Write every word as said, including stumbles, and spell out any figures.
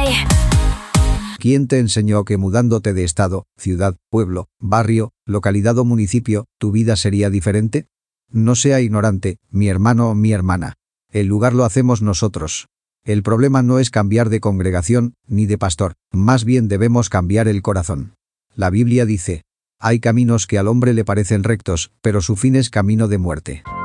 ¿Quién te enseñó que mudándote de estado, ciudad, pueblo, barrio, localidad o municipio, tu vida sería diferente? No sea ignorante, mi hermano o mi hermana. El lugar lo hacemos nosotros. El problema no es cambiar de congregación, ni de pastor, más bien debemos cambiar el corazón. La Biblia dice: hay caminos que al hombre le parecen rectos, pero su fin es camino de muerte.